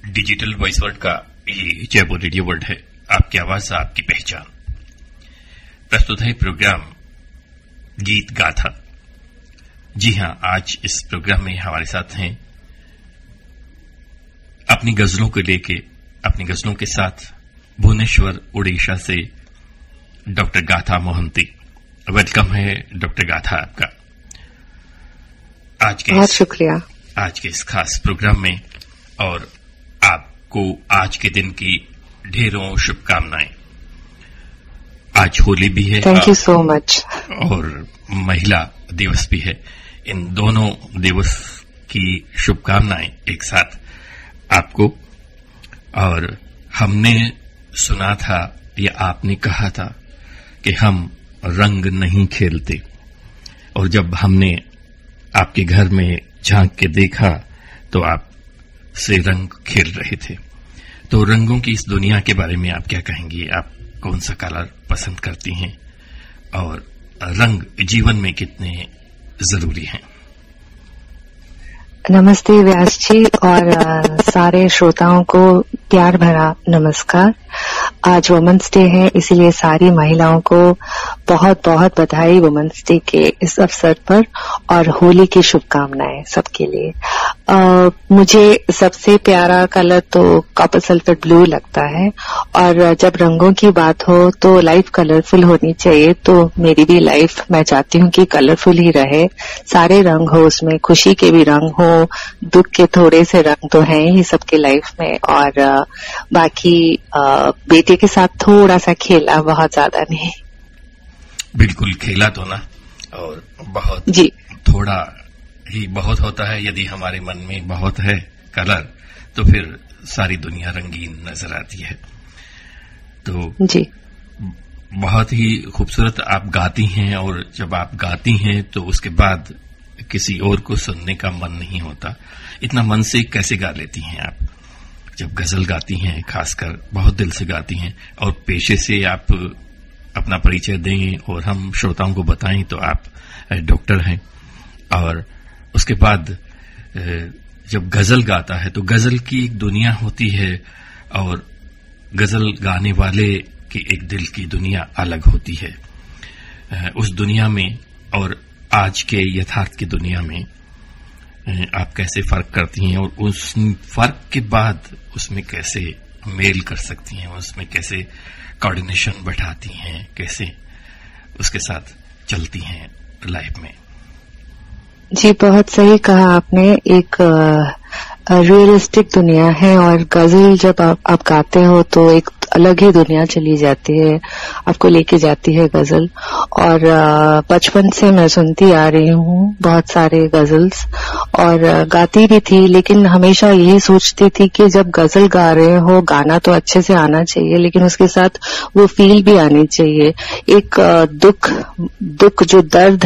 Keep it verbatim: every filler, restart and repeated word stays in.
Digital voice world का ये Jaipur radio world है। आपकी आवाज आपकी पहचान। प्रस्तुत है प्रोग्राम गीत गाथा। जी हां, आज इस प्रोग्राम में हमारे साथ हैं अपनी गजलों को लेके अपनी गजलों के साथ भुवनेश्वर उड़ीसा से डॉक्टर गाथा मोहंती। वेलकम है डॉक्टर गाथा आपका आज के बहुत शुक्रिया आज के इस खास प्रोग्राम में, और आपको आज के दिन की ढेरों शुभकामनाएं। आज होली भी है, थैंक यू सो मच, और महिला दिवस भी है। इन दोनों दिवस की शुभकामनाएं एक साथ आपको। और हमने सुना था या आपने कहा था कि हम रंग नहीं खेलते, और जब हमने आपके घर में झांक के देखा तो आप से रंग खेल रहे थे। तो रंगों की इस दुनिया के बारे में आप क्या कहेंगी? आप कौन सा कलर पसंद करती हैं, और रंग जीवन में कितने जरूरी हैं? नमस्ते व्यास जी, और आ, सारे श्रोताओं को प्यार भरा नमस्कार। आज वुमेन्स डे है, इसीलिए सारी महिलाओं को बहुत बहुत बधाई वुमेन्स डे के इस अवसर पर, और होली की शुभकामनाएं सबके लिए। आ, मुझे सबसे प्यारा कलर तो कॉपर सल्फर ब्लू लगता है, और जब रंगों की बात हो तो लाइफ कलरफुल होनी चाहिए। तो मेरी भी लाइफ, मैं चाहती हूँ कि कलरफुल ही रहे, सारे रंग हो उसमें, खुशी के भी रंग हो, दुख के थोड़े से रंग तो हैं ही सबके लाइफ में। और आ, बाकी आ, बेटे के साथ थोड़ा सा खेला, बहुत ज्यादा नहीं। बिल्कुल, खेला तो ना, और बहुत जी थोड़ा ही बहुत होता है। यदि हमारे मन में बहुत है कलर तो फिर सारी दुनिया रंगीन नजर आती है। तो जी बहुत ही खूबसूरत आप गाती हैं, और जब आप गाती हैं तो उसके बाद किसी और को सुनने का मन नहीं होता। इतना मन से कैसे गा लेती हैं आप? जब गजल गाती हैं, खासकर बहुत दिल से गाती हैं, और पेशे से आप अपना परिचय दें और हम श्रोताओं को बताएं तो आप डॉक्टर हैं। और उसके बाद जब गजल गाता है तो गजल की एक दुनिया होती है, और गजल गाने वाले की एक दिल की दुनिया अलग होती है। उस दुनिया में और आज के यथार्थ की दुनिया में आप कैसे फर्क करती हैं, और उस फर्क के बाद उसमें कैसे मेल कर सकती हैं, उसमें कैसे कोऑर्डिनेशन बैठाती हैं, कैसे उसके साथ चलती हैं लाइफ में? जी, बहुत सही कहा आपने। एक रियलिस्टिक दुनिया है, और गजल जब आप, आप गाते हो तो एक अलग ही दुनिया चली जाती है, आपको लेके जाती है गजल। और बचपन से मैं सुनती आ रही हूँ बहुत सारे गजल्स, और गाती भी थी, लेकिन हमेशा यही सोचती थी कि जब गजल गा रहे हो, गाना तो अच्छे से आना चाहिए, लेकिन उसके साथ वो फील भी आनी चाहिए। एक दुख दुख जो दर्द